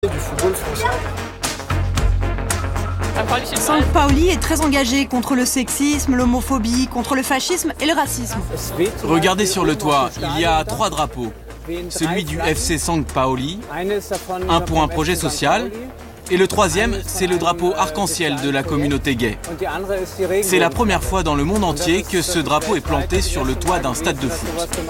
Du football français. Sampaoli est très engagé contre le sexisme, l'homophobie, contre le fascisme et le racisme. Regardez sur le toit, il y a 3 drapeaux. Celui du FC Sampaoli, un pour un projet social, et le 3e, c'est le drapeau arc-en-ciel de la communauté gay. C'est la première fois dans le monde entier que ce drapeau est planté sur le toit d'un stade de foot.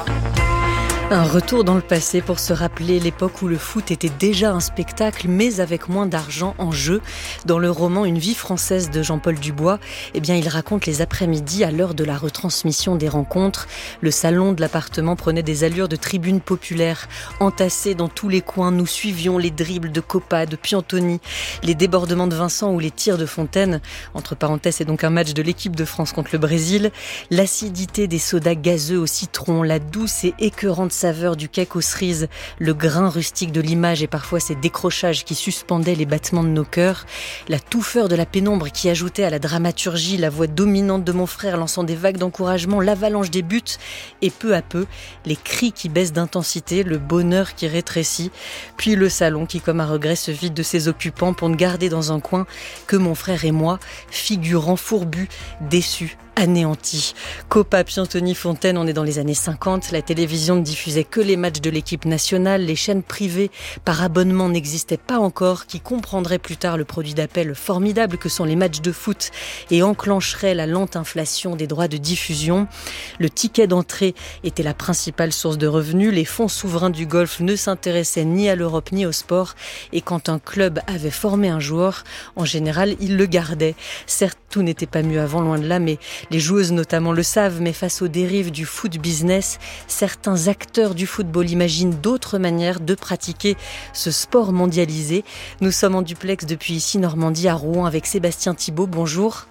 Un retour dans le passé pour se rappeler l'époque où le foot était déjà un spectacle, mais avec moins d'argent en jeu. Dans le roman Une vie française de Jean-Paul Dubois, il raconte les après-midi à l'heure de la retransmission des rencontres. Le salon de l'appartement prenait des allures de tribune populaire. Entassés dans tous les coins, nous suivions les dribbles de Copa, de Piantoni, les débordements de Vincent ou les tirs de Fontaine. Entre parenthèses, c'est donc un match de l'équipe de France contre le Brésil. L'acidité des sodas gazeux au citron, la douce et écœurante saveur du cake aux cerises, le grain rustique de l'image et parfois ces décrochages qui suspendaient les battements de nos cœurs, la touffeur de la pénombre qui ajoutait à la dramaturgie la voix dominante de mon frère lançant des vagues d'encouragement, l'avalanche des buts et peu à peu les cris qui baissent d'intensité, le bonheur qui rétrécit, puis le salon qui comme à regret se vide de ses occupants pour ne garder dans un coin que mon frère et moi, figurants fourbus, déçus, anéanti. Copa, Piantoni, Fontaine, on est dans les années 50. La télévision ne diffusait que les matchs de l'équipe nationale. Les chaînes privées par abonnement n'existaient pas encore, qui comprendraient plus tard le produit d'appel formidable que sont les matchs de foot et enclencheraient la lente inflation des droits de diffusion. Le ticket d'entrée était la principale source de revenus. Les fonds souverains du Golfe ne s'intéressaient ni à l'Europe ni au sport. Et quand un club avait formé un joueur, en général, il le gardait. Certes, tout n'était pas mieux avant, loin de là, mais les joueuses notamment le savent, mais face aux dérives du foot business, certains acteurs du football imaginent d'autres manières de pratiquer ce sport mondialisé. Nous sommes en duplex depuis ici Normandie à Rouen avec Sébastien Thibault. Bonjour.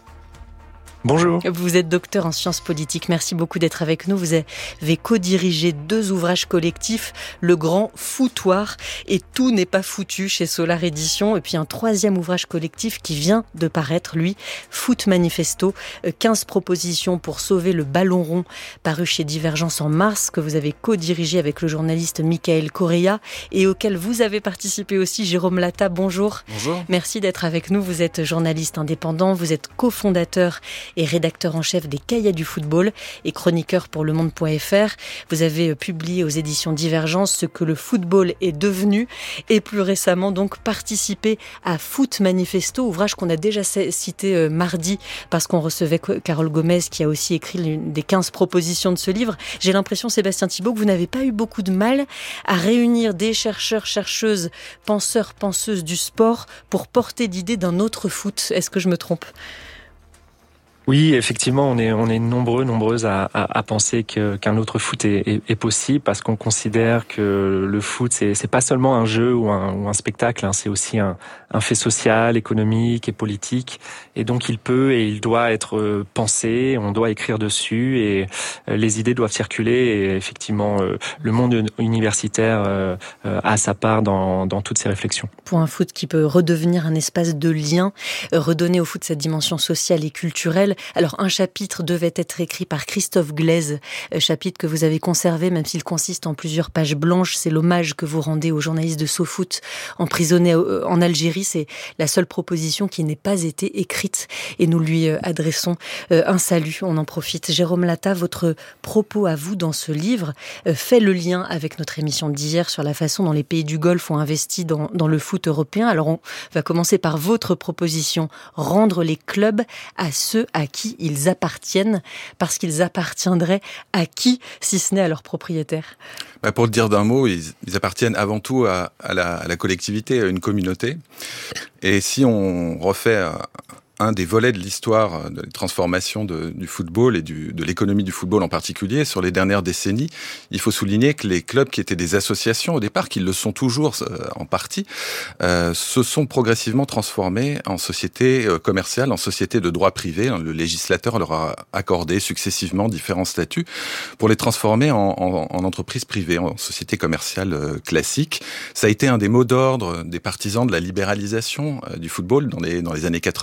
Bonjour. Vous êtes docteur en sciences politiques. Merci beaucoup d'être avec nous. Vous avez co-dirigé 2 ouvrages collectifs, Le Grand Foutoir et Tout n'est pas foutu chez Solar Éditions. Et puis un 3e ouvrage collectif qui vient de paraître, lui, Foot Manifesto. 15 propositions pour sauver le ballon rond, paru chez Divergence en mars, que vous avez co-dirigé avec le journaliste Michael Correa et auquel vous avez participé aussi, Jérôme Latta. Bonjour. Bonjour. Merci d'être avec nous. Vous êtes journaliste indépendant, vous êtes cofondateur et rédacteur en chef des Cahiers du football et chroniqueur pour Le Monde.fr. Vous avez publié aux éditions Divergence ce que le football est devenu et plus récemment donc participé à Foot Manifesto, ouvrage qu'on a déjà cité mardi parce qu'on recevait Carole Gomez qui a aussi écrit l'une des 15 propositions de ce livre. J'ai l'impression, Sébastien Thibault, que vous n'avez pas eu beaucoup de mal à réunir des chercheurs, chercheuses, penseurs, penseuses du sport pour porter l'idée d'un autre foot. Est-ce que je me trompe ? Oui, effectivement, on est nombreuses à penser qu'un autre foot est possible parce qu'on considère que le foot c'est pas seulement un jeu ou un spectacle, c'est aussi un fait social, économique et politique, et donc il peut et il doit être pensé, on doit écrire dessus et les idées doivent circuler et effectivement le monde universitaire a sa part dans toutes ces réflexions. Pour un foot qui peut redevenir un espace de lien, redonner au foot cette dimension sociale et culturelle. Alors un chapitre devait être écrit par Christophe Glaise, chapitre que vous avez conservé même s'il consiste en plusieurs pages blanches. C'est l'hommage que vous rendez aux journalistes de SoFoot emprisonnés en Algérie. C'est la seule proposition qui n'ait pas été écrite et nous lui adressons un salut. On en profite. Jérôme Latta, votre propos à vous dans ce livre fait le lien avec notre émission d'hier sur la façon dont les pays du Golfe ont investi dans le foot européen. Alors on va commencer par votre proposition, rendre les clubs à ceux à qui ils appartiennent, parce qu'ils appartiendraient à qui, si ce n'est à leurs propriétaires ? Pour le dire d'un mot, ils appartiennent avant tout à la collectivité, à une communauté. Et si on refait un des volets de l'histoire de la transformation du football et de l'économie du football en particulier sur les dernières décennies, il faut souligner que les clubs qui étaient des associations au départ, qui le sont toujours en partie, se sont progressivement transformés en sociétés commerciales, en sociétés de droit privé. Le législateur leur a accordé successivement différents statuts pour les transformer en entreprises privées, en sociétés commerciales classiques. Ça a été un des mots d'ordre des partisans de la libéralisation du football dans les années 90-2000.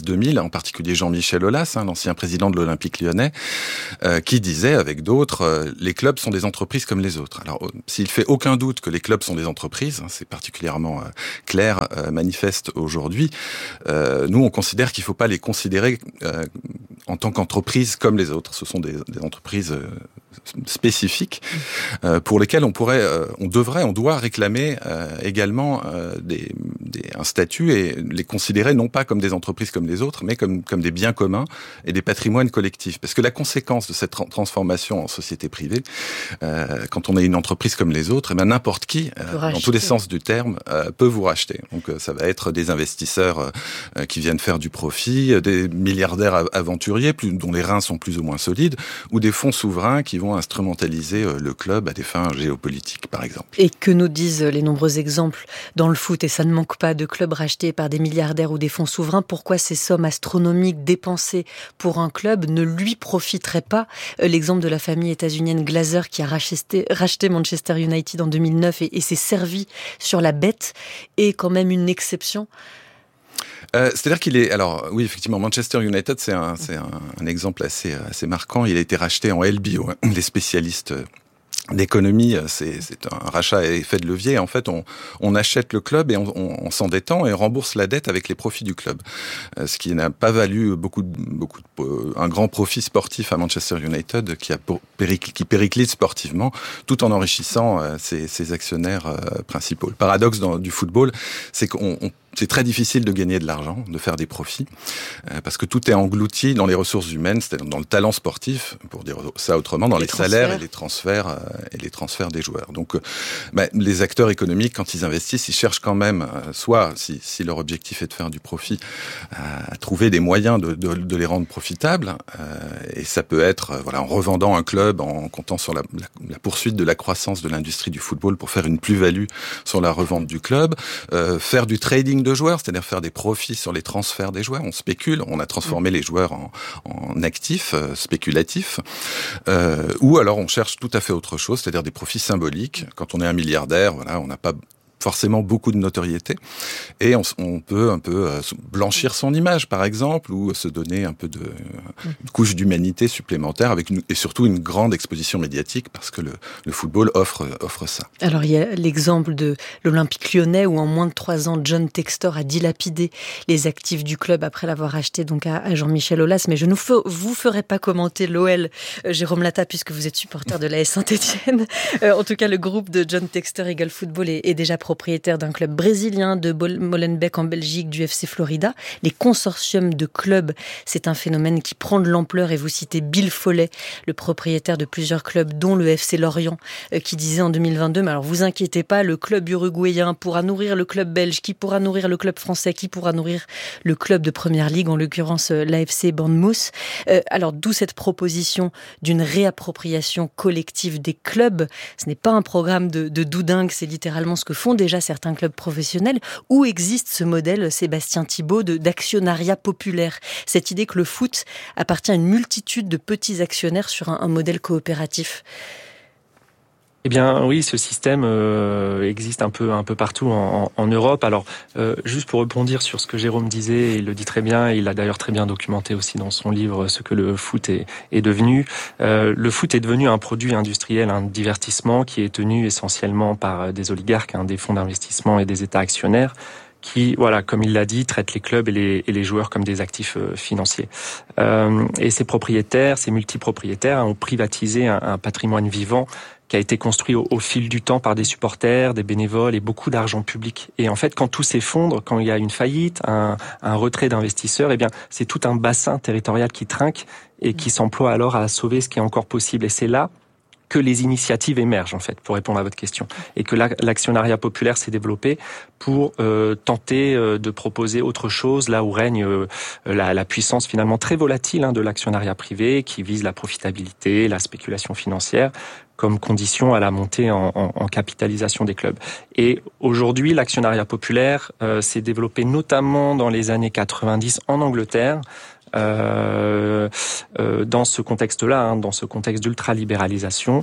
2000, en particulier Jean-Michel Aulas, l'ancien président de l'Olympique lyonnais, qui disait avec d'autres, les clubs sont des entreprises comme les autres. Alors, s'il fait aucun doute que les clubs sont des entreprises, c'est particulièrement clair, manifeste aujourd'hui, nous on considère qu'il ne faut pas les considérer en tant qu'entreprises comme les autres. Ce sont des entreprises spécifiques pour lesquelles on doit réclamer également un statut et les considérer non pas comme des entreprises comme les autres, mais comme des biens communs et des patrimoines collectifs. Parce que la conséquence de cette transformation en société privée, quand on est une entreprise comme les autres, n'importe qui, dans tous les sens du terme, peut vous racheter. Donc ça va être des investisseurs qui viennent faire du profit, des milliardaires aventuriers dont les reins sont plus ou moins solides, ou des fonds souverains qui vont instrumentaliser le club à des fins géopolitiques, par exemple. Et que nous disent les nombreux exemples dans le foot, et ça ne manque pas de clubs rachetés par des milliardaires ou des fonds souverains, pourquoi ces sommes astronomiques dépensées pour un club ne lui profiteraient pas? L'exemple de la famille états-unienne Glazer qui a racheté Manchester United en 2009 et s'est servi sur la bête est quand même une exception. C'est-à-dire qu'il est... Alors, oui, effectivement, Manchester United, c'est un exemple assez marquant. Il a été racheté en LBO. Les spécialistes d'économie, c'est un rachat à effet de levier. En fait, on achète le club et on s'endettant et rembourse la dette avec les profits du club. Ce qui n'a pas valu un grand profit sportif à Manchester United qui périclite sportivement tout en enrichissant ses actionnaires principaux. Le paradoxe du football, c'est c'est très difficile de gagner de l'argent, de faire des profits, parce que tout est englouti dans les ressources humaines, c'est-à-dire dans le talent sportif, pour dire ça autrement, dans les salaires et les transferts des joueurs. Donc, les acteurs économiques, quand ils investissent, ils cherchent quand même, soit, si leur objectif est de faire du profit, à trouver des moyens de les rendre profitables, et ça peut être, en revendant un club, en comptant sur la poursuite de la croissance de l'industrie du football pour faire une plus-value sur la revente du club, faire du trading de joueurs, c'est-à-dire faire des profits sur les transferts des joueurs. On spécule, on a transformé les joueurs en actifs spéculatifs, ou alors on cherche tout à fait autre chose, c'est-à-dire des profits symboliques. Quand on est un milliardaire, on n'a pas forcément beaucoup de notoriété et on peut un peu blanchir son image, par exemple, ou se donner un peu une couche d'humanité supplémentaire et surtout une grande exposition médiatique parce que le football offre ça. Alors il y a l'exemple de l'Olympique lyonnais où en moins de 3 ans, John Textor a dilapidé les actifs du club après l'avoir acheté donc à Jean-Michel Aulas, mais je ne vous ferai pas commenter l'OL, Jérôme Latta, puisque vous êtes supporter de l'AS Saint-Étienne. En tout cas, le groupe de John Textor Eagle Football est déjà propriétaire d'un club brésilien, de Molenbeek en Belgique, du FC Florida. Les consortiums de clubs, c'est un phénomène qui prend de l'ampleur et vous citez Bill Foley, le propriétaire de plusieurs clubs, dont le FC Lorient, qui disait en 2022, mais alors vous inquiétez pas, le club uruguayen pourra nourrir le club belge, qui pourra nourrir le club français, qui pourra nourrir le club de première ligue, en l'occurrence l'AFC Bournemouth. Alors d'où cette proposition d'une réappropriation collective des clubs. Ce n'est pas un programme de doudingue, c'est littéralement ce que font déjà certains clubs professionnels. Où existe ce modèle, Sébastien Thibault, d'actionnariat populaire? Cette idée que le foot appartient à une multitude de petits actionnaires sur un modèle coopératif. Eh bien oui, ce système existe un peu partout en Europe. Alors juste pour rebondir sur ce que Jérôme disait, il le dit très bien, il l'a d'ailleurs très bien documenté aussi dans son livre ce que le foot est devenu. Le foot est devenu un produit industriel, un divertissement qui est tenu essentiellement par des oligarques, des fonds d'investissement et des États actionnaires qui, comme il l'a dit, traitent les clubs et les joueurs comme des actifs financiers. Et ces propriétaires, ces multipropriétaires ont privatisé un patrimoine vivant qui a été construit au fil du temps par des supporters, des bénévoles et beaucoup d'argent public. Et en fait, quand tout s'effondre, quand il y a une faillite, un retrait d'investisseurs, c'est tout un bassin territorial qui trinque et qui s'emploie alors à sauver ce qui est encore possible. Et c'est là que les initiatives émergent, en fait, pour répondre à votre question. Et que l'actionnariat populaire s'est développé pour tenter de proposer autre chose, là où règne la puissance finalement très volatile de l'actionnariat privé, qui vise la profitabilité, la spéculation financière, comme condition à la montée en capitalisation des clubs. Et aujourd'hui, l'actionnariat populaire s'est développé notamment dans les années 90 en Angleterre, dans ce contexte-là, dans ce contexte d'ultralibéralisation,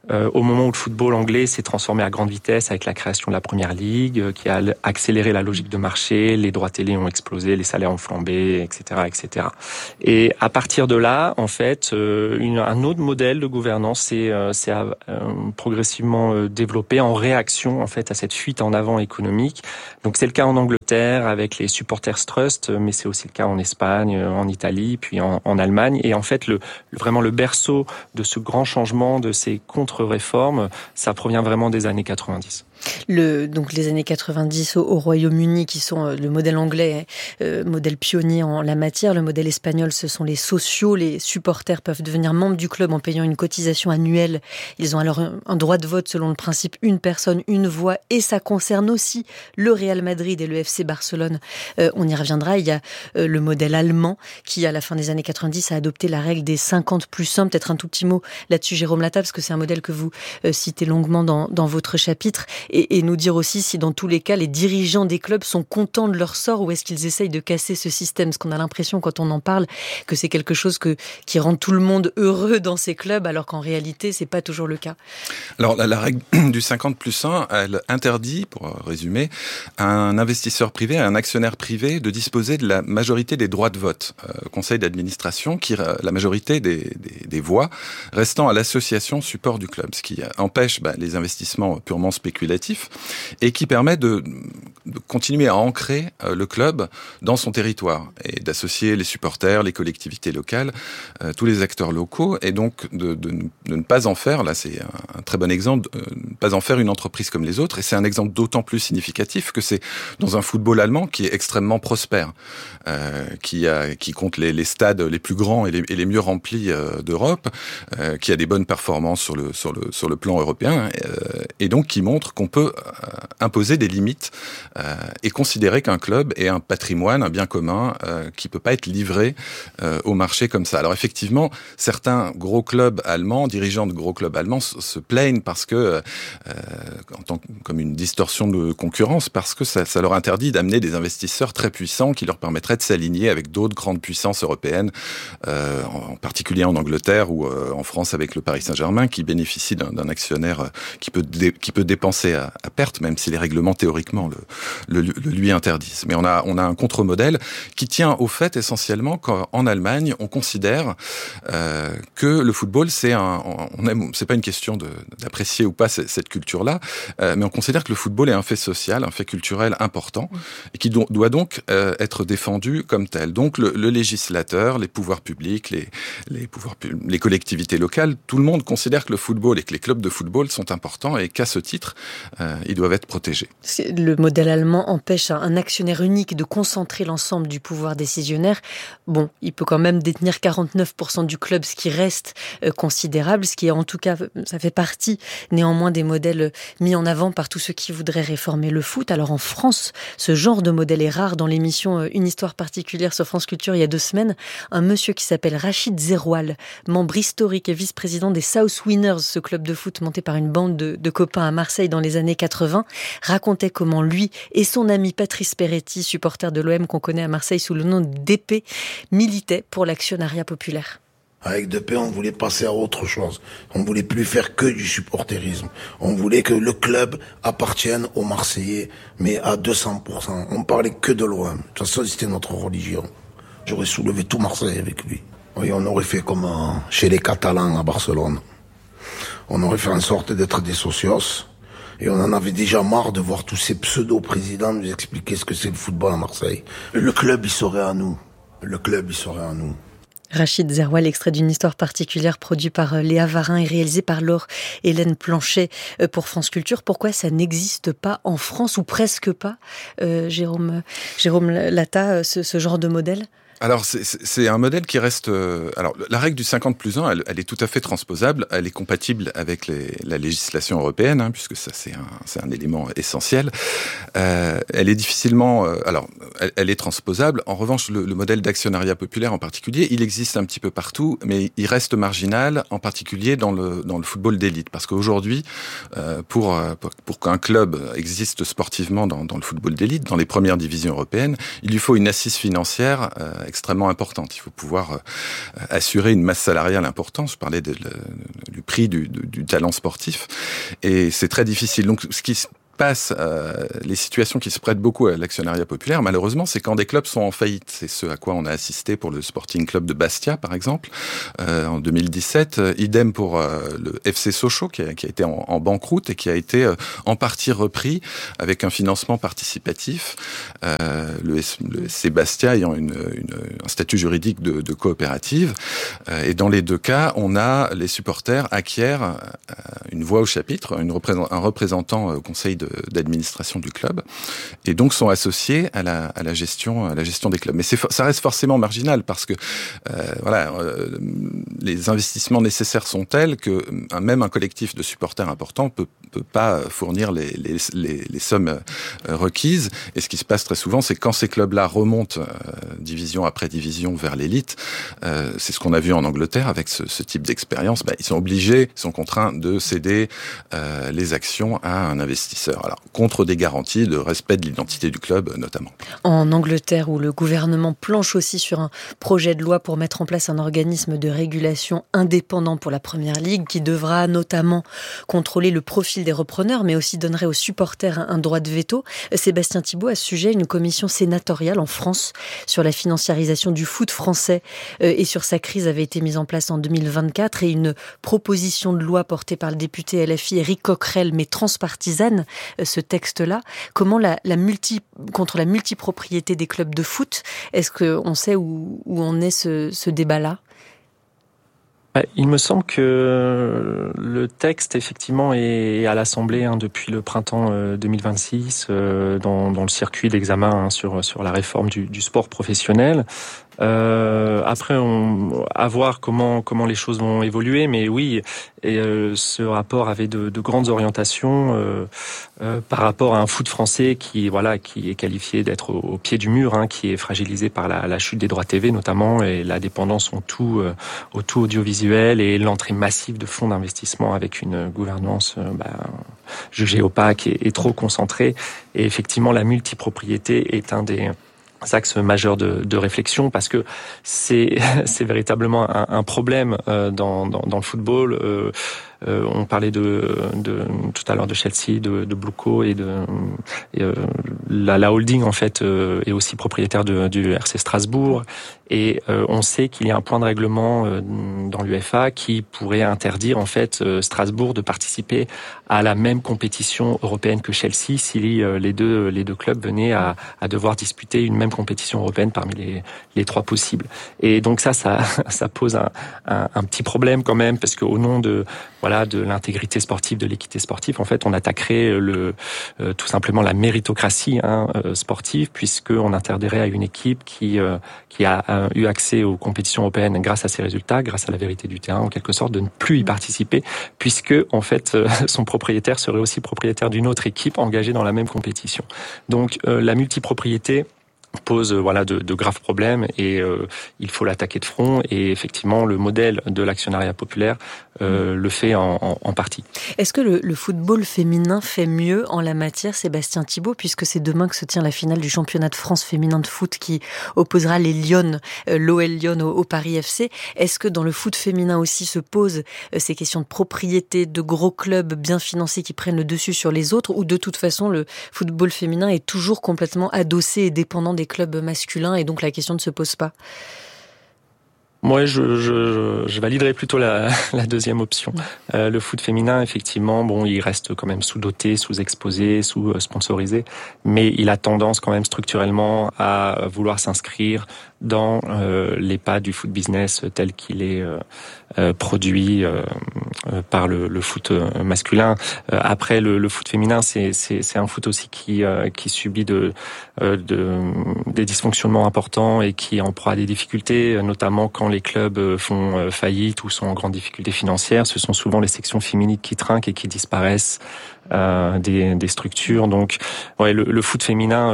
au moment où le football anglais s'est transformé à grande vitesse avec la création de la Première Ligue, qui a accéléré la logique de marché, les droits télé ont explosé, les salaires ont flambé, etc., etc. Et à partir de là, en fait, un autre modèle de gouvernance s'est progressivement développé en réaction, en fait, à cette fuite en avant économique. Donc c'est le cas en Angleterre avec les Supporters Trust, mais c'est aussi le cas en Espagne, en Italie, puis en Allemagne. Et en fait, vraiment le berceau de ce grand changement, de ces contre-réformes, ça provient vraiment des années 90. Donc les années 90 au Royaume-Uni qui sont le modèle anglais, modèle pionnier en la matière. Le modèle espagnol, ce sont les sociaux. Les supporters peuvent devenir membres du club en payant une cotisation annuelle. Ils ont alors un droit de vote selon le principe une personne, une voix. Et ça concerne aussi le Real Madrid et le FC Barcelone. On y reviendra. Il y a le modèle allemand qui, à la fin des années 90, a adopté la règle des 50+1. Peut-être un tout petit mot là-dessus, Jérôme Latta, parce que c'est un modèle que vous citez longuement dans votre chapitre. Et nous dire aussi si dans tous les cas les dirigeants des clubs sont contents de leur sort ou est-ce qu'ils essayent de casser ce système, parce qu'on a l'impression quand on en parle que c'est quelque chose qui rend tout le monde heureux dans ces clubs alors qu'en réalité c'est pas toujours le cas. Alors la règle du 50+1, elle interdit, pour résumer, à un investisseur privé, à un actionnaire privé de disposer de la majorité des droits de vote au conseil d'administration, la majorité des voix restant à l'association support du club, ce qui empêche les investissements purement spéculatifs et qui permet de continuer à ancrer le club dans son territoire et d'associer les supporters, les collectivités locales, tous les acteurs locaux, et donc de ne pas en faire, là c'est un très bon exemple, de ne pas en faire une entreprise comme les autres, et c'est un exemple d'autant plus significatif que c'est dans un football allemand qui est extrêmement prospère, qui compte les stades les plus grands et les mieux remplis d'Europe, qui a des bonnes performances sur le plan européen, et donc qui montre qu'on peut imposer des limites et considérer qu'un club est un patrimoine, un bien commun qui peut pas être livré au marché comme ça. Alors effectivement, certains gros clubs allemands, dirigeants de gros clubs allemands se plaignent parce que comme une distorsion de concurrence, parce que ça leur interdit d'amener des investisseurs très puissants qui leur permettraient de s'aligner avec d'autres grandes puissances européennes, en particulier en Angleterre ou en France avec le Paris Saint-Germain, qui bénéficie d'un actionnaire qui peut dépenser à perte, même si les règlements théoriquement le lui interdisent. Mais on a un contre-modèle qui tient au fait essentiellement qu'en Allemagne, on considère que le football, c'est pas une question d'apprécier ou pas cette culture-là, mais on considère que le football est un fait social, un fait culturel important, et qui doit donc être défendu comme tel. Donc le législateur, les pouvoirs publics, les collectivités locales, tout le monde considère que le football et que les clubs de football sont importants et qu'à ce titre, ils doivent être protégés. Le modèle allemand empêche un actionnaire unique de concentrer l'ensemble du pouvoir décisionnaire. Bon, il peut quand même détenir 49% du club, ce qui reste considérable, ce qui est en tout cas, ça fait partie néanmoins des modèles mis en avant par tous ceux qui voudraient réformer le foot. Alors en France, ce genre de modèle est rare. Dans l'émission Une histoire particulière sur France Culture, il y a 2 semaines, un monsieur qui s'appelle Rachid Zeroual, membre historique et vice-président des South Winners, ce club de foot monté par une bande de copains à Marseille dans les années 80, racontait comment lui et son ami Patrice Peretti, supporter de l'OM qu'on connaît à Marseille sous le nom d'Épée, militaient pour l'actionnariat populaire. Avec Depay, on voulait passer à autre chose. On voulait plus faire que du supporterisme. On voulait que le club appartienne aux Marseillais, mais à 200%. On parlait que de l'OM. De toute façon, c'était notre religion. J'aurais soulevé tout Marseille avec lui. Oui, on aurait fait comme chez les Catalans à Barcelone. On aurait fait en sorte d'être des socios. Et on en avait déjà marre de voir tous ces pseudo-présidents nous expliquer ce que c'est le football à Marseille. Le club, il serait à nous. Le club, il serait à nous. Rachid Zeroual, extrait d'une histoire particulière produit par Léa Varin et réalisé par Laure-Hélène Planchet pour France Culture. Pourquoi ça n'existe pas en France, ou presque pas, Jérôme Latta, ce genre de modèle ? Alors c'est un modèle qui reste. Alors la règle du 50+1, elle est tout à fait transposable. Elle est compatible avec la législation européenne, puisque ça c'est un élément essentiel. Elle est difficilement. Alors elle est transposable. En revanche, le modèle d'actionnariat populaire en particulier, il existe un petit peu partout, mais il reste marginal, en particulier dans le football d'élite. Parce qu'aujourd'hui, pour qu'un club existe sportivement dans le football d'élite, dans les premières divisions européennes, il lui faut une assise financière extrêmement importante. Il faut pouvoir assurer une masse salariale importante. Je parlais du prix du talent sportif. Et c'est très difficile. Donc, ce qui se passe, les situations qui se prêtent beaucoup à l'actionnariat populaire, malheureusement, c'est quand des clubs sont en faillite. C'est ce à quoi on a assisté pour le Sporting Club de Bastia, par exemple, en 2017. Idem pour le FC Sochaux, qui a été en banqueroute et qui a été en partie repris avec un financement participatif. Le FC Bastia ayant un statut juridique de coopérative. Et dans les deux cas, les supporters acquièrent une voix au chapitre, un représentant au conseil d'administration du club, et donc sont associés à la gestion des clubs. Mais ça reste forcément marginal parce que les investissements nécessaires sont tels que même un collectif de supporters important peut pas fournir les sommes requises. Et ce qui se passe très souvent, c'est quand ces clubs-là remontent division après division vers l'élite, c'est ce qu'on a vu en Angleterre avec ce type d'expérience, ils sont contraints de céder les actions à un investisseur. Alors, contre des garanties de respect de l'identité du club, notamment. En Angleterre, où le gouvernement planche aussi sur un projet de loi pour mettre en place un organisme de régulation indépendant pour la Première Ligue, qui devra notamment contrôler le profil des repreneurs, mais aussi donnerait aux supporters un droit de veto. Sébastien Thibault, à ce sujet, une commission sénatoriale en France sur la financiarisation du foot français et sur sa crise avait été mise en place en 2024, et une proposition de loi portée par le député LFI Éric Coquerel, mais transpartisane, ce texte-là. Comment contre la multipropriété des clubs de foot, est-ce qu'on sait où en est ce débat-là ? Il me semble que le texte, effectivement, est à l'Assemblée depuis le printemps 2026, dans le circuit d'examen sur la réforme du sport professionnel. Après, à voir comment les choses vont évoluer, mais oui, ce rapport avait de grandes orientations par rapport à un foot français qui est qualifié d'être au pied du mur, qui est fragilisé par la chute des droits TV notamment, et la dépendance au tout audiovisuel, et l'entrée massive de fonds d'investissement avec une gouvernance jugée opaque et trop concentrée. Et effectivement, la multipropriété est un des axes majeurs de réflexion, parce que c'est véritablement un problème dans le football. On parlait tout à l'heure de Chelsea, de Blueco et la holding en fait est aussi propriétaire du RC Strasbourg, et on sait qu'il y a un point de règlement dans l'UEFA qui pourrait interdire en fait Strasbourg de participer à la même compétition européenne que Chelsea si les deux clubs venaient à devoir disputer une même compétition européenne parmi les trois possibles. Et donc ça pose un petit problème quand même, parce qu'au nom de l'intégrité sportive, de l'équité sportive, en fait, on attaquerait tout simplement la méritocratie sportive, puisqu'on interdirait à une équipe qui a eu accès aux compétitions européennes grâce à ses résultats, grâce à la vérité du terrain, en quelque sorte, de ne plus y participer, puisque en fait son propriétaire serait aussi propriétaire d'une autre équipe engagée dans la même compétition. Donc la multipropriété pose de graves problèmes, et il faut l'attaquer de front, et effectivement le modèle de l'actionnariat populaire le fait en partie. Est-ce que le football féminin fait mieux en la matière, Sébastien Thibault, puisque c'est demain que se tient la finale du championnat de France féminin de foot qui opposera les Lyon, l'OL Lyon au Paris FC. Est-ce que dans le foot féminin aussi se posent ces questions de propriété, de gros clubs bien financés qui prennent le dessus sur les autres, ou de toute façon le football féminin est toujours complètement adossé et dépendant des clubs masculins, et donc la question ne se pose pas? Moi, je validerais plutôt la deuxième option. Le foot féminin, effectivement, il reste quand même sous-doté, sous-exposé, sous-sponsorisé, mais il a tendance quand même structurellement à vouloir s'inscrire dans les pas du foot business tel qu'il est produit par le foot masculin. Après, le foot féminin, c'est un foot aussi qui subit des dysfonctionnements importants et qui est en proie à des difficultés, notamment quand les clubs font faillite ou sont en grande difficulté financière. Ce sont souvent les sections féminines qui trinquent et qui disparaissent des structures. Donc, ouais, le foot féminin,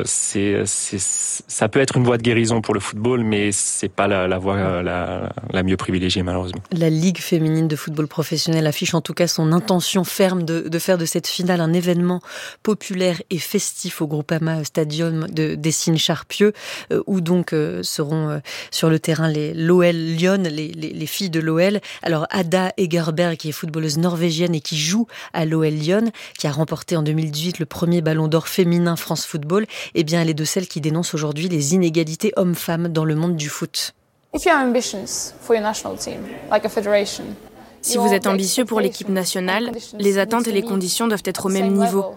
ça peut être une voie de guérison pour le football, mais c'est pas la voie la mieux privilégiée, malheureusement. La Ligue féminine de football professionnel affiche en tout cas son intention ferme de faire de cette finale un événement populaire et festif au Groupama Stadium de Dessines-Charpieu, où donc seront sur le terrain l'OL Lyon, les filles de l'OL. Alors Ada Egerberg, qui est footballeuse norvégienne et qui joue à l'OL Lyon, qui a remporté en 2018 le premier Ballon d'Or féminin France Football, eh bien elle est de celles qui dénoncent aujourd'hui les inégalités hommes-femmes dans le monde du foot. Si vous êtes ambitieux pour l'équipe nationale, les attentes et les conditions doivent être au même niveau.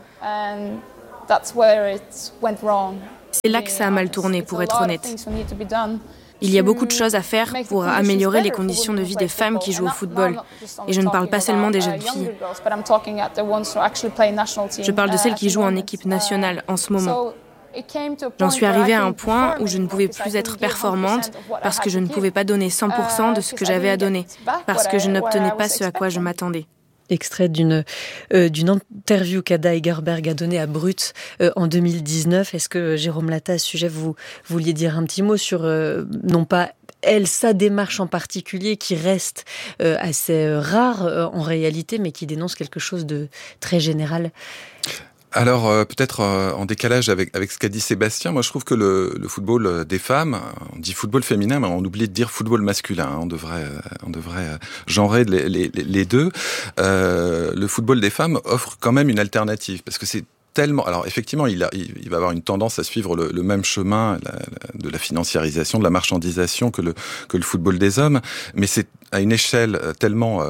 C'est là que ça a mal tourné, pour être honnête. Il y a beaucoup de choses à faire pour améliorer les conditions de vie des femmes qui jouent au football. Et je ne parle pas seulement des jeunes filles. Je parle de celles qui jouent en équipe nationale en ce moment. J'en suis arrivée à un point où je ne pouvais plus être performante parce que je ne pouvais pas donner 100% de ce que j'avais à donner, parce que je n'obtenais pas ce à quoi je m'attendais. Extrait d'une interview qu'Ada Egerberg a donnée à Brut en 2019. Est-ce que, Jérôme Latta, à ce sujet, vous vouliez dire un petit mot sur, non pas elle, sa démarche en particulier, qui reste assez rare en réalité, mais qui dénonce quelque chose de très général? Alors peut-être en décalage avec ce qu'a dit Sébastien, moi je trouve que le football des femmes, on dit football féminin, mais on oublie de dire football masculin. On devrait genrer les deux. Le football des femmes offre quand même une alternative, parce que c'est tellement. Alors effectivement, il va avoir une tendance à suivre le même chemin de la financiarisation, de la marchandisation que le football des hommes, mais c'est à une échelle tellement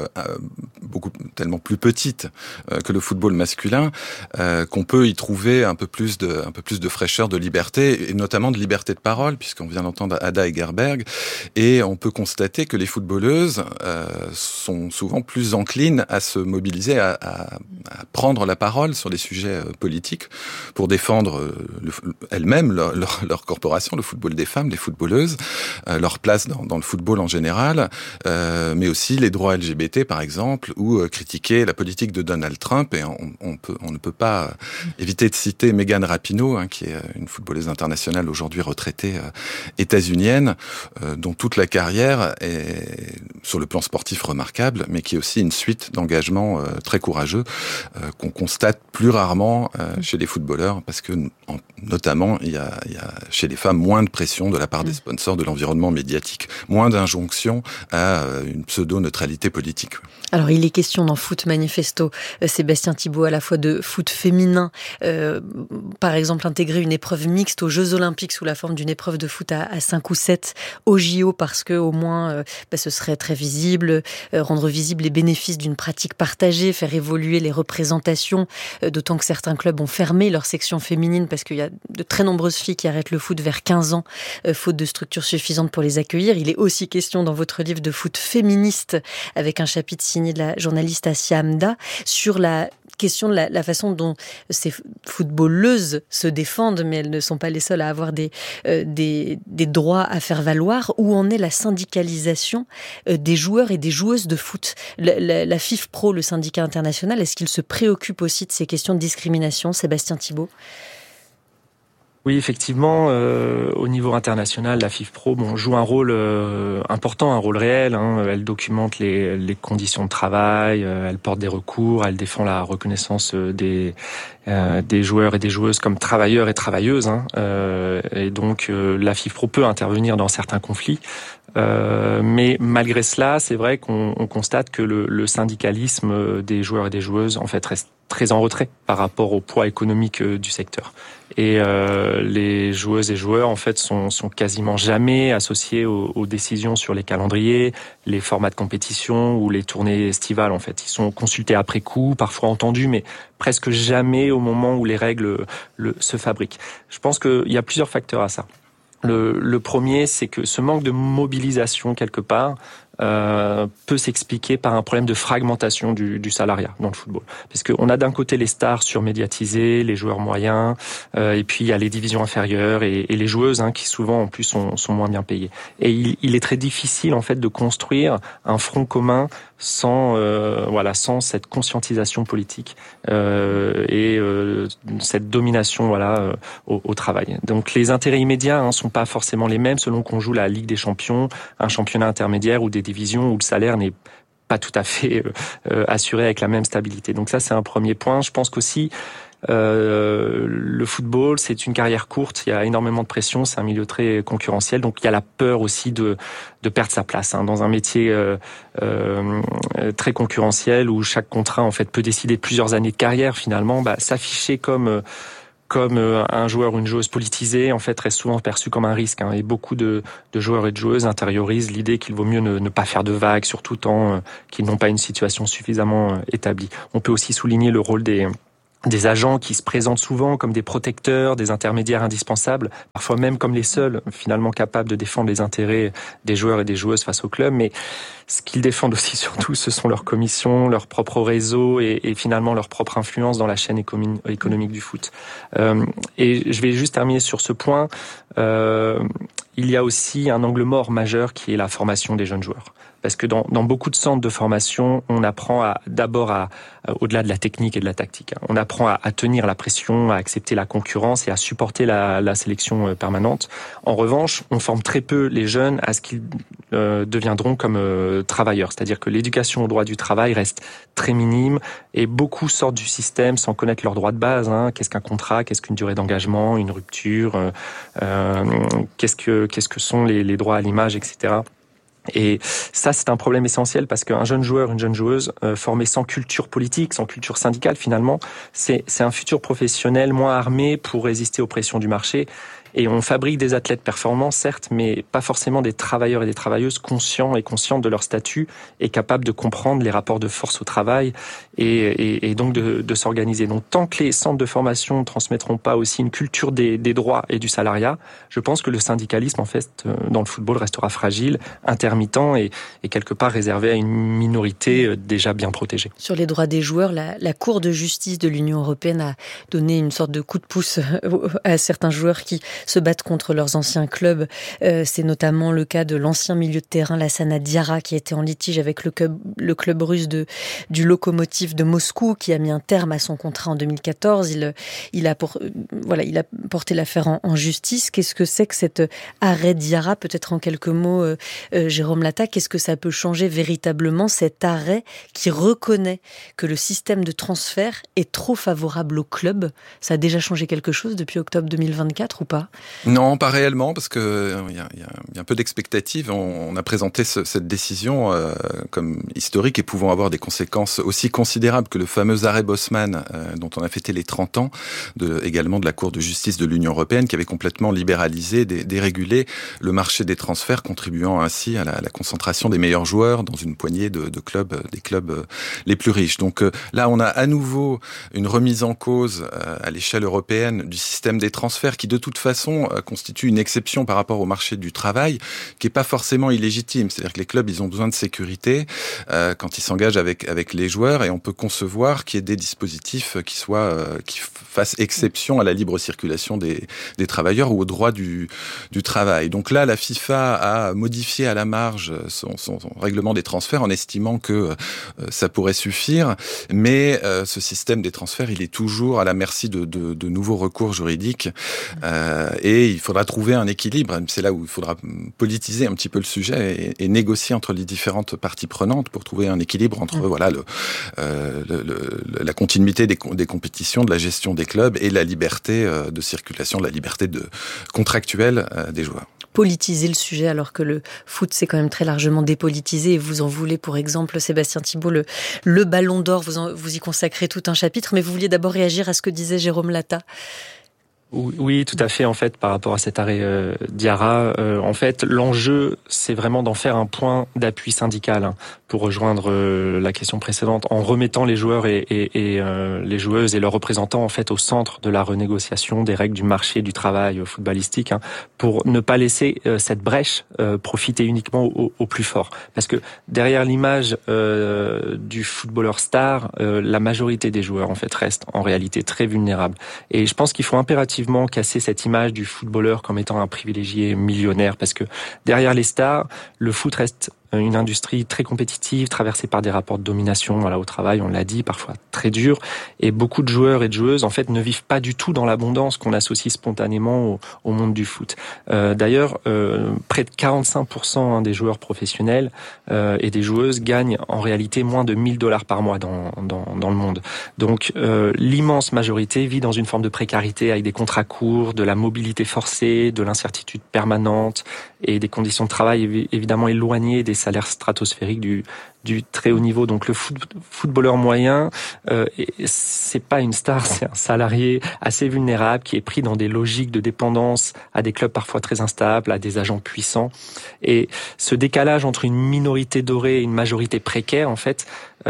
plus petite que le football masculin qu'on peut y trouver un peu plus de fraîcheur, de liberté, et notamment de liberté de parole, puisqu'on vient d'entendre Ada Egerberg, et on peut constater que les footballeuses sont souvent plus enclines à se mobiliser, à prendre la parole sur des sujets politiques pour défendre elles-mêmes leur corporation, le football des femmes, les footballeuses, leur place dans le football en général, mais aussi les droits LGBT par exemple, ou critiquer la politique de Donald Trump. Et on ne peut pas éviter de citer Megan Rapinoe, qui est une footballeuse internationale aujourd'hui retraitée états-unienne, dont toute la carrière est sur le plan sportif remarquable, mais qui est aussi une suite d'engagements très courageux qu'on constate plus rarement chez les footballeurs, parce que notamment il y a chez les femmes moins de pression de la part des sponsors, de l'environnement médiatique, moins d'injonctions à une pseudo-neutralité politique. Alors il est question dans Foot Manifesto, Sébastien Thibault, à la fois de foot féminin, par exemple intégrer une épreuve mixte aux Jeux Olympiques sous la forme d'une épreuve de foot à 5 ou 7 au JO, parce que au moins ce serait très visible, rendre visible les bénéfices d'une pratique partagée, faire évoluer les représentations, d'autant que certains clubs ont fermé leur section féminine parce qu'il y a de très nombreuses filles qui arrêtent le foot vers 15 ans, faute de structures suffisantes pour les accueillir. Il est aussi question dans votre livre de foot féministe, avec un chapitre signé de la journaliste Assia Hamda, sur la question de la façon dont ces footballeuses se défendent, mais elles ne sont pas les seules à avoir des droits à faire valoir. Où en est la syndicalisation des joueurs et des joueuses de foot? La FIFPro, le syndicat international, est-ce qu'il se préoccupe aussi de ces questions de discrimination, Sébastien Thibault? Oui, effectivement, au niveau international, la FIFPro joue un rôle important, un rôle réel. Elle documente les conditions de travail, elle porte des recours, elle défend la reconnaissance des joueurs et des joueuses comme travailleurs et travailleuses. Et donc, la FIFPro peut intervenir dans certains conflits. Mais malgré cela, c'est vrai qu'on constate que le syndicalisme des joueurs et des joueuses en fait reste très en retrait par rapport au poids économique du secteur. Et les joueuses et joueurs en fait sont quasiment jamais associés aux décisions sur les calendriers, les formats de compétition ou les tournées estivales. En fait, ils sont consultés après coup, parfois entendus, mais presque jamais au moment où les règles se fabriquent. Je pense qu'il y a plusieurs facteurs à ça. Le premier, c'est que ce manque de mobilisation quelque part peut s'expliquer par un problème de fragmentation du salariat dans le football. Parce qu'on a d'un côté les stars surmédiatisées, les joueurs moyens, et puis il y a les divisions inférieures et les joueuses qui souvent en plus sont moins bien payées. Et il est très difficile en fait de construire un front commun sans cette conscientisation politique et cette domination au travail. Donc les intérêts immédiats sont pas forcément les mêmes selon qu'on joue la Ligue des Champions, un championnat intermédiaire ou des divisions où le salaire n'est pas tout à fait assuré avec la même stabilité. Donc ça c'est un premier point. Je pense qu'aussi le football, c'est une carrière courte, il y a énormément de pression, c'est un milieu très concurrentiel, donc il y a la peur aussi de perdre sa place dans un métier très concurrentiel où chaque contrat en fait peut décider de plusieurs années de carrière. Finalement, s'afficher comme un joueur ou une joueuse politisée en fait reste souvent perçu comme un risque, et beaucoup de joueurs et de joueuses intériorisent l'idée qu'il vaut mieux ne pas faire de vagues, surtout tant qu'ils n'ont pas une situation suffisamment établie. On peut aussi souligner le rôle des agents qui se présentent souvent comme des protecteurs, des intermédiaires indispensables, parfois même comme les seuls finalement capables de défendre les intérêts des joueurs et des joueuses face au club. Mais ce qu'ils défendent aussi surtout, ce sont leurs commissions, leur propre réseau et finalement leur propre influence dans la chaîne économique du foot. Et je vais juste terminer sur ce point. Il y a aussi un angle mort majeur qui est la formation des jeunes joueurs. Parce que dans beaucoup de centres de formation, on apprend au-delà de la technique et de la tactique, on apprend à tenir la pression, à accepter la concurrence et à supporter la sélection permanente. En revanche, on forme très peu les jeunes à ce qu'ils deviendront comme travailleurs. C'est-à-dire que l'éducation au droit du travail reste très minime et beaucoup sortent du système sans connaître leurs droits de base. Qu'est-ce qu'un contrat, qu'est-ce qu'une durée d'engagement, une rupture, qu'est-ce que sont les droits à l'image, etc. Et ça, c'est un problème essentiel parce qu'un jeune joueur, une jeune joueuse formée sans culture politique, sans culture syndicale, finalement, c'est un futur professionnel moins armé pour résister aux pressions du marché. Et on fabrique des athlètes performants, certes, mais pas forcément des travailleurs et des travailleuses conscients et conscientes de leur statut et capables de comprendre les rapports de force au travail et donc de s'organiser. Donc, tant que les centres de formation ne transmettront pas aussi une culture des droits et du salariat, je pense que le syndicalisme, en fait, dans le football restera fragile, intermittent et quelque part réservé à une minorité déjà bien protégée. Sur les droits des joueurs, la Cour de justice de l'Union européenne a donné une sorte de coup de pouce à certains joueurs qui se battent contre leurs anciens clubs. C'est notamment le cas de l'ancien milieu de terrain Lassana Diarra qui était en litige avec le club russe du Lokomotiv de Moscou qui a mis un terme à son contrat en 2014. Il a porté l'affaire en justice. Qu'est-ce que c'est que cet arrêt Diarra? Peut-être en quelques mots, Jérôme Latta, qu'est-ce que ça peut changer véritablement, cet arrêt qui reconnaît que le système de transfert est trop favorable au club? Ça a déjà changé quelque chose depuis octobre 2024 ou pas? Non, pas réellement, parce que il y a un peu d'expectative. On a présenté cette décision comme historique et pouvant avoir des conséquences aussi considérables que le fameux arrêt Bosman dont on a fêté les 30 ans, également de la Cour de justice de l'Union européenne, qui avait complètement libéralisé, dérégulé le marché des transferts, contribuant ainsi à la concentration des meilleurs joueurs dans une poignée de clubs, des clubs les plus riches. Donc là, on a à nouveau une remise en cause à l'échelle européenne du système des transferts qui, de toute façon, constitue une exception par rapport au marché du travail, qui est pas forcément illégitime. C'est-à-dire que les clubs, ils ont besoin de sécurité quand ils s'engagent avec les joueurs, et on peut concevoir qu'il y ait des dispositifs qui fassent exception à la libre circulation des travailleurs ou au droit du travail. Donc là, la FIFA a modifié à la marge son règlement des transferts en estimant que ça pourrait suffire, mais ce système des transferts, il est toujours à la merci de nouveaux recours juridiques. Et il faudra trouver un équilibre. C'est là où il faudra politiser un petit peu le sujet et négocier entre les différentes parties prenantes pour trouver un équilibre entre la continuité des compétitions, de la gestion des clubs et la liberté de circulation, la liberté contractuelle des joueurs. Politiser le sujet alors que le foot c'est quand même très largement dépolitisé et vous en voulez pour exemple Sébastien Thibault le Ballon d'Or, vous y consacrez tout un chapitre, mais vous vouliez d'abord réagir à ce que disait Jérôme Latta. Oui, tout à fait. En fait, par rapport à cet arrêt Diarra, en fait, l'enjeu, c'est vraiment d'en faire un point d'appui syndical pour rejoindre la question précédente, en remettant les joueurs et les joueuses et leurs représentants en fait au centre de la renégociation des règles du marché du travail footballistique, pour ne pas laisser cette brèche profiter uniquement aux plus forts. Parce que derrière l'image du footballeur star, la majorité des joueurs en fait restent en réalité très vulnérables. Et je pense qu'il faut impérativement casser cette image du footballeur comme étant un privilégié millionnaire, parce que derrière les stars, le foot reste une industrie très compétitive, traversée par des rapports de domination au travail, on l'a dit, parfois très durs. Et beaucoup de joueurs et de joueuses, en fait, ne vivent pas du tout dans l'abondance qu'on associe spontanément au monde du foot. D'ailleurs, près de 45% des joueurs professionnels et des joueuses gagnent en réalité moins de $1000 par mois dans le monde. Donc, l'immense majorité vit dans une forme de précarité avec des contrats courts, de la mobilité forcée, de l'incertitude permanente et des conditions de travail évidemment éloignées des salaires stratosphériques du très haut niveau. Donc le footballeur moyen, c'est pas une star, c'est un salarié assez vulnérable qui est pris dans des logiques de dépendance à des clubs parfois très instables, à des agents puissants. Et ce décalage entre une minorité dorée et une majorité précaire, en fait,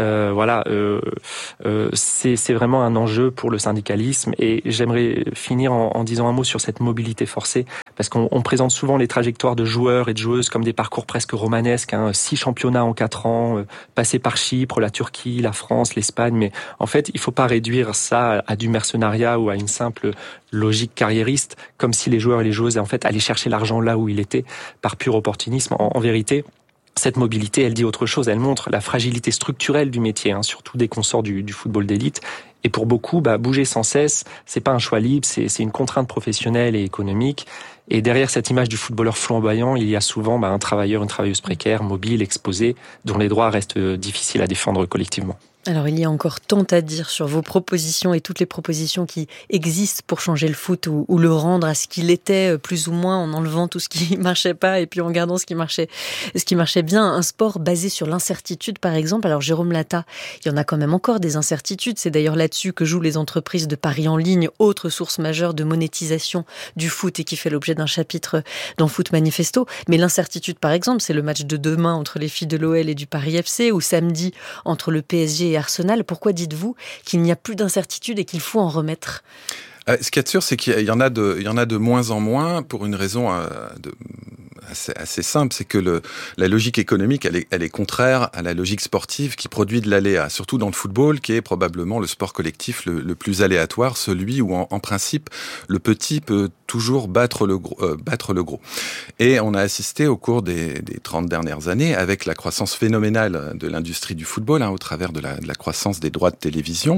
c'est vraiment un enjeu pour le syndicalisme. Et j'aimerais finir en disant un mot sur cette mobilité forcée, parce qu'on présente souvent les trajectoires de joueurs et de joueuses comme des parcours presque romanesques, 6 championnats en 4 ans, passé par Chypre, la Turquie, la France, l'Espagne, mais en fait, il faut pas réduire ça à du mercenariat ou à une simple logique carriériste, comme si les joueurs et les joueuses, en fait, allaient chercher l'argent là où il était, par pur opportunisme. En vérité, cette mobilité, elle dit autre chose. Elle montre la fragilité structurelle du métier, surtout dès qu'on sort du football d'élite. Et pour beaucoup, bouger sans cesse, c'est pas un choix libre, c'est une contrainte professionnelle et économique. Et derrière cette image du footballeur flamboyant, il y a souvent un travailleur, une travailleuse précaire, mobile, exposé, dont les droits restent difficiles à défendre collectivement. Alors il y a encore tant à dire sur vos propositions et toutes les propositions qui existent pour changer le foot ou le rendre à ce qu'il était plus ou moins, en enlevant tout ce qui marchait pas et puis en gardant ce qui marchait bien. Un sport basé sur l'incertitude par exemple. Alors Jérôme Latta, il y en a quand même encore des incertitudes. C'est d'ailleurs là-dessus que jouent les entreprises de paris en ligne, autre source majeure de monétisation du foot et qui fait l'objet d'un chapitre dans Foot Manifesto. Mais l'incertitude par exemple, c'est le match de demain entre les filles de l'OL et du Paris FC, ou samedi entre le PSG et Arsenal. Pourquoi dites-vous qu'il n'y a plus d'incertitude et qu'il faut en remettre ? Ce qu'il y a de sûr, c'est qu'il y en a de moins en moins pour une raison assez simple, c'est que la logique économique, elle est contraire à la logique sportive qui produit de l'aléa, surtout dans le football, qui est probablement le sport collectif le plus aléatoire, celui où en principe le petit peut toujours battre le gros. Et on a assisté au cours des 30 dernières années, avec la croissance phénoménale de l'industrie du football, au travers de la croissance des droits de télévision,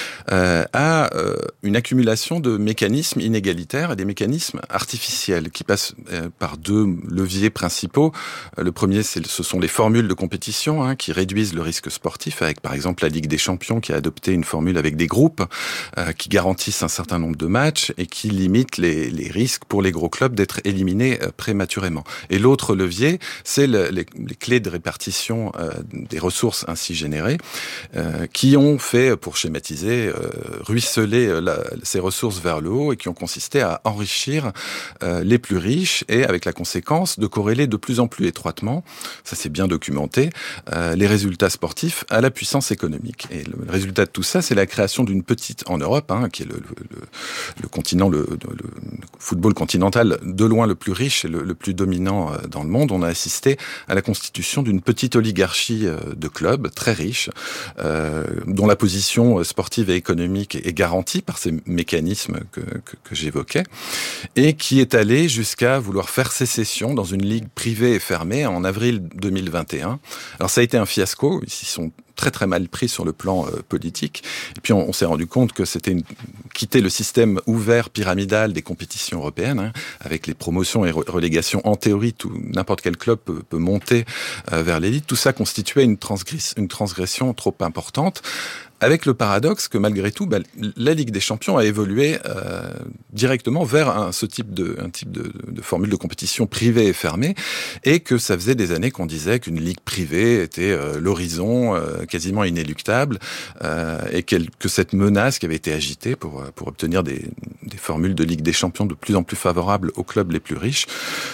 à une accumulation de mécanismes inégalitaires et des mécanismes artificiels qui passent par deux leviers principaux. Le premier, ce sont les formules de compétition qui réduisent le risque sportif, avec par exemple la Ligue des Champions qui a adopté une formule avec des groupes qui garantissent un certain nombre de matchs et qui limitent les risques pour les gros clubs d'être éliminés prématurément. Et l'autre levier, c'est les clés de répartition des ressources ainsi générées qui ont fait, pour schématiser, ruisseler ces ressources vers le haut et qui ont consisté à enrichir les plus riches et avec la conséquence de corréler de plus en plus étroitement, ça c'est bien documenté, les résultats sportifs à la puissance économique. Et le résultat de tout ça, c'est la création d'une petite, en Europe, qui est le continent, le football continental de loin le plus riche et le plus dominant dans le monde. On a assisté à la constitution d'une petite oligarchie de clubs très riches, dont la position sportive et économique est garantie par ces mécanismes que j'évoquais, et qui est allé jusqu'à vouloir faire sécession dans une ligue privée et fermée en avril 2021. Alors ça a été un fiasco, ils s'y sont très très mal pris sur le plan politique. Et puis on s'est rendu compte que c'était quitter le système ouvert pyramidal des compétitions européennes, avec les promotions et relégations. En théorie, n'importe quel club peut monter vers l'élite. Tout ça constituait une transgression trop importante. Avec le paradoxe que malgré tout, la Ligue des Champions a évolué directement vers ce type de formule de compétition privée et fermée, et que ça faisait des années qu'on disait qu'une ligue privée était l'horizon quasiment inéluctable, et que cette menace qui avait été agitée pour obtenir des formules de Ligue des Champions de plus en plus favorables aux clubs les plus riches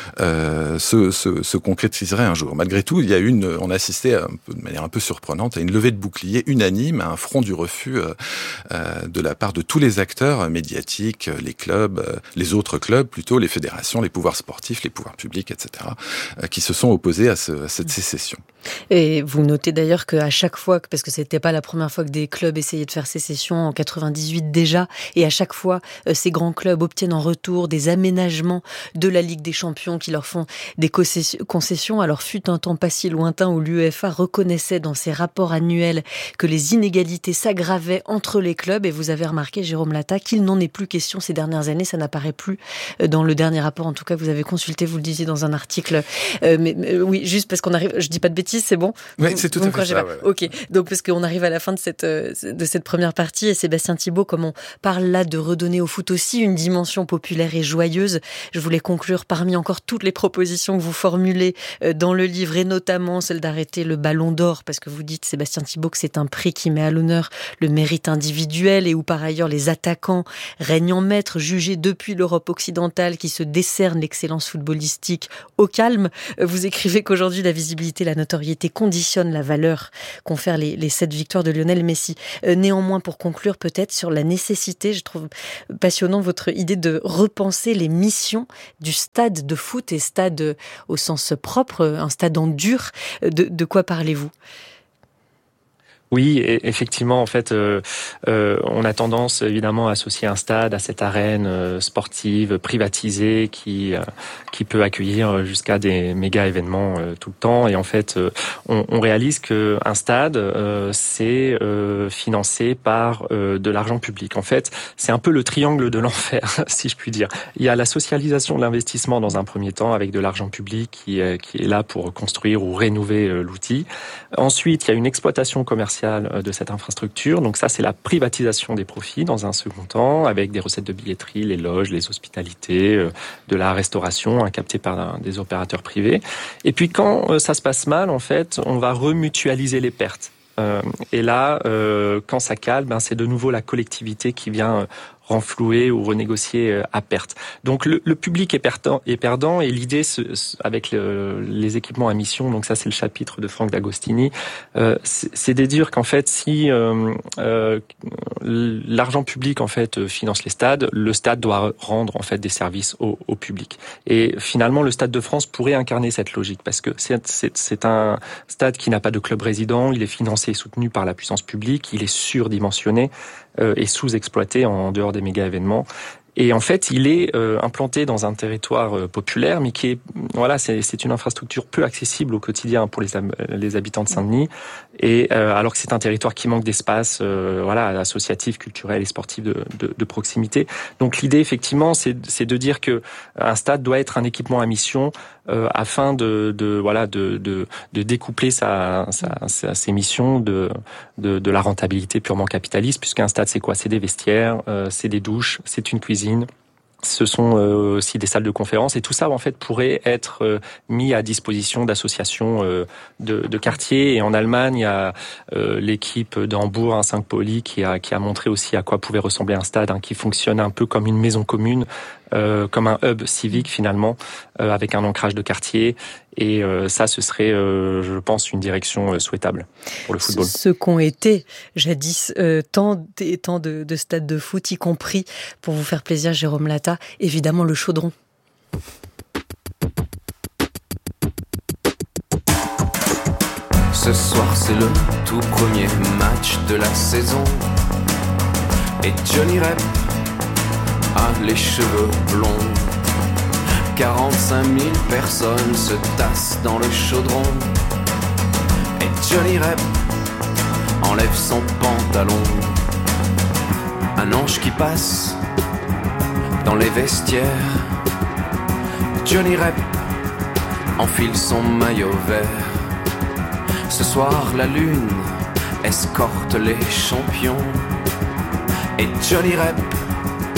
se concrétiserait un jour. Malgré tout, on a assisté de manière un peu surprenante à une levée de bouclier unanime, à un front du refus de la part de tous les acteurs médiatiques, les clubs, les autres clubs plutôt, les fédérations, les pouvoirs sportifs, les pouvoirs publics, etc., qui se sont opposés à cette sécession. Et vous notez d'ailleurs qu'à chaque fois, parce que c'était pas la première fois que des clubs essayaient de faire sécession, en 98 déjà, et à chaque fois, ces grands clubs obtiennent en retour des aménagements de la Ligue des Champions qui leur font des concessions. Alors fut un temps pas si lointain où l'UEFA reconnaissait dans ses rapports annuels que les inégalités s'aggravaient entre les clubs, et vous avez remarqué, Jérôme Latta, qu'il n'en est plus question ces dernières années, ça n'apparaît plus dans le dernier rapport, en tout cas vous avez consulté, vous le disiez dans un article, oui, juste parce qu'on arrive, je dis pas de bêtises, c'est bon? Oui, c'est tout à fait ça. Ouais. Ok, donc parce qu'on arrive à la fin de cette première partie, et Sébastien Thibault, comme on parle là de redonner au foot aussi une dimension populaire et joyeuse, je voulais conclure parmi encore toutes les propositions que vous formulez dans le livre, et notamment celle d'arrêter le Ballon d'Or, parce que vous dites, Sébastien Thibault, que c'est un prix qui met à l'honneur le mérite individuel, et où par ailleurs les attaquants règnent en maître, jugés depuis l'Europe occidentale, qui se décerne l'excellence footballistique au calme. Vous écrivez qu'aujourd'hui la visibilité, la notoriété conditionnent la valeur confèrent les 7 victoires de Lionel Messi. Néanmoins, pour conclure peut-être sur la nécessité, je trouve passionnant votre idée de repenser les missions du stade de foot, et stade au sens propre, un stade en dur. De quoi parlez-vous ? Oui, effectivement, en fait, on a tendance évidemment à associer un stade à cette arène sportive privatisée qui peut accueillir jusqu'à des méga événements tout le temps. Et en fait, on réalise que un stade c'est financé par de l'argent public. En fait, c'est un peu le triangle de l'enfer, si je puis dire. Il y a la socialisation de l'investissement dans un premier temps avec de l'argent public qui est là pour construire ou rénover l'outil. Ensuite, il y a une exploitation commerciale de cette infrastructure. Donc ça, c'est la privatisation des profits dans un second temps, avec des recettes de billetterie, les loges, les hospitalités, de la restauration captée par des opérateurs privés. Et puis quand ça se passe mal, en fait, on va remutualiser les pertes. Et là, quand ça cale, c'est de nouveau la collectivité qui vient renflouer ou renégocier à perte. Donc le public est perdant, et l'idée avec les équipements à mission, donc ça c'est le chapitre de Franck D'Agostini, c'est de dire qu'en fait si l'argent public en fait finance les stades, le stade doit rendre en fait des services au public. Et finalement le Stade de France pourrait incarner cette logique, parce que c'est un stade qui n'a pas de club résident, il est financé et soutenu par la puissance publique, il est surdimensionné et sous-exploité en dehors des méga-événements. Et en fait, il est implanté dans un territoire populaire, mais qui est, c'est une infrastructure peu accessible au quotidien pour les habitants de Saint-Denis. Et alors que c'est un territoire qui manque d'espace, associatif, culturel et sportif de proximité. Donc l'idée, effectivement, c'est de dire que un stade doit être un équipement à mission afin de découpler ses missions de la rentabilité purement capitaliste, puisqu'un stade, c'est quoi ? C'est des vestiaires, c'est des douches, c'est une cuisine. Ce sont aussi des salles de conférence, et tout ça en fait pourrait être mis à disposition d'associations de quartier. Et en Allemagne, il y a l'équipe d'Hambourg, St. Pauli, qui a montré aussi à quoi pouvait ressembler un stade, qui fonctionne un peu comme une maison commune, comme un hub civique finalement, avec un ancrage de quartier. Et ça, ce serait, je pense, une direction souhaitable pour le football. Ce qu'ont été jadis tant de stades de foot, y compris, pour vous faire plaisir, Jérôme Latta, évidemment le Chaudron. Ce soir, c'est le tout premier match de la saison. Et Johnny Rep a les cheveux blonds. 45 000 personnes se tassent dans le chaudron. Et Johnny Rep enlève son pantalon. Un ange qui passe dans les vestiaires. Johnny Rep enfile son maillot vert. Ce soir la lune escorte les champions. Et Johnny Rep